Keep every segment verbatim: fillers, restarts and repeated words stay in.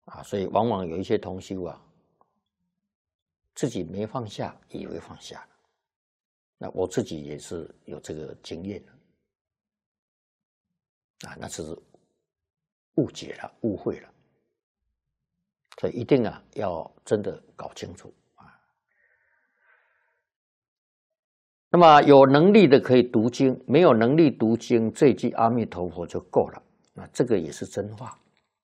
啊，所以往往有一些同修啊，自己没放下，以为放下了。那我自己也是有这个经验的啊，那是误解了、误会了，所以一定啊要真的搞清楚啊。那么有能力的可以读经，没有能力读经，这句阿弥陀佛就够了。那这个也是真话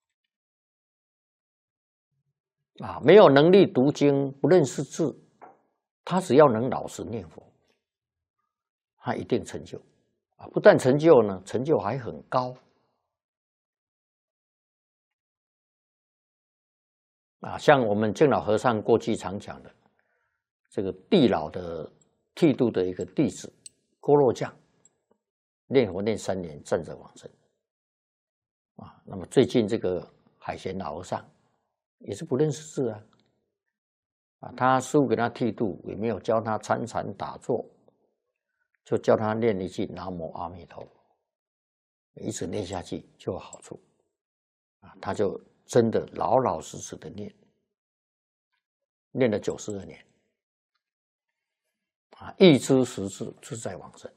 啊。没有能力读经，不认识字，他只要能老实念佛，他一定成就啊！不但成就呢，成就还很高啊！像我们净老和尚过去常讲的，这个地老的剃度的一个弟子郭若将，念佛念三年，站着往生啊。那么最近这个海贤老和尚也是不认识字啊，啊，他师父给他剃度，也没有教他参禅打坐。就叫他念一句南无阿弥陀佛，一直念下去就有好处啊！他就真的老老实实的念，念了九十二年啊，一知十智，自在往生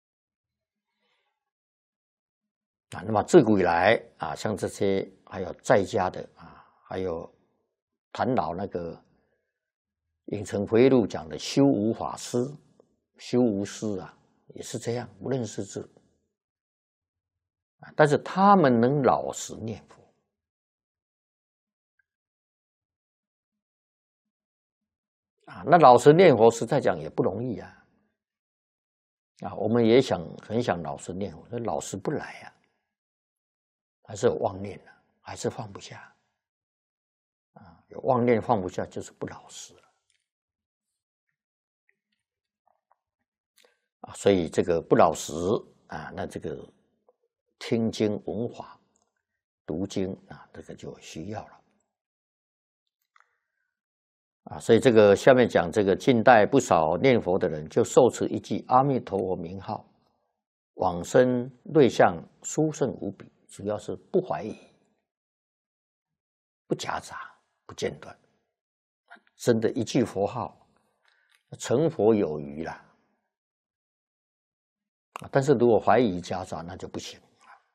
啊。那么自古以来啊，像这些还有在家的啊，还有谈老那个影城回忆录讲的修无法师。修无师啊，也是这样，不认识字，但是他们能老实念佛啊。那老实念佛，实在讲也不容易啊。啊，我们也想很想老实念佛，那老实不来啊，还是有妄念啊，还是放不下啊。有妄念放不下，就是不老实了。啊，所以这个不老实啊，那这个听经闻法、读经啊，这个就需要了啊。所以这个下面讲这个近代不少念佛的人，就受持一句阿弥陀佛名号，往生瑞相殊胜无比，主要是不怀疑、不夹杂、不间断，真的一句佛号，成佛有余了。但是如果怀疑夹杂，那就不行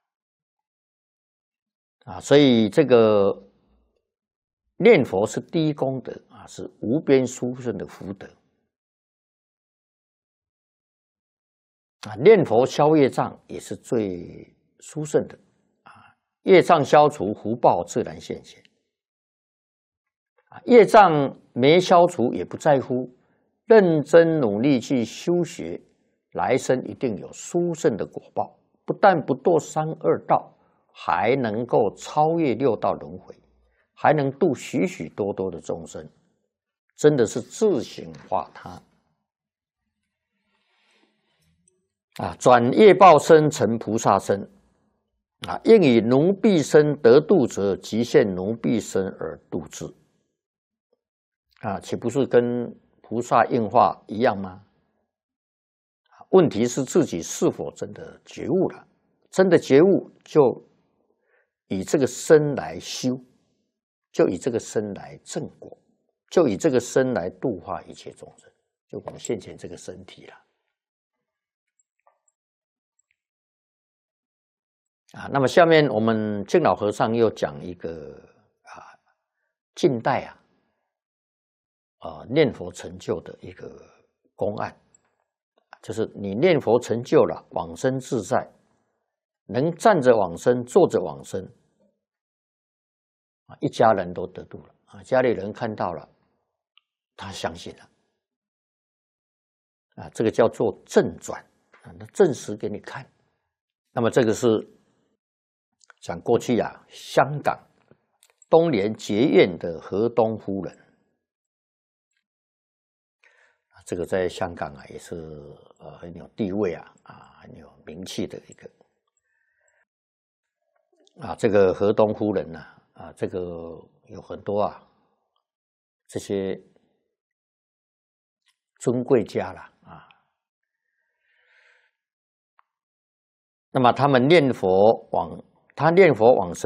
啊！所以这个念佛是第一功德啊，是无边殊胜的福德啊！念佛消业障也是最殊胜的啊！业障消除，福报自然现前啊！业障没消除也不在乎，认真努力去修学。来生一定有殊胜的果报，不但不堕三恶道，还能够超越六道轮回，还能度许许多多的众生，真的是自行化他啊！转业报身成菩萨身啊！应以奴婢身得度者，即现奴婢身而度之啊！岂不是跟菩萨应化一样吗？问题是自己是否真的觉悟了？真的觉悟，就以这个身来修，就以这个身来正果，就以这个身来度化一切众生，就我们现前这个身体了。啊，那么下面我们净老和尚又讲一个啊，近代啊，啊念佛成就的一个公案。就是你念佛成就了，往生自在，能站着往生，坐着往生，啊，一家人都得度了啊，家里人看到了，他相信了，啊，这个叫做正转啊，那证实给你看。那么这个是讲过去啊，香港东莲结院的河东夫人。这个在香港啊，也是呃很有地位啊，啊很有名气的一个啊。这个河东夫人呢，啊，啊，这个有很多啊，这些尊贵家了啊。那么他们念佛往，他念佛往生。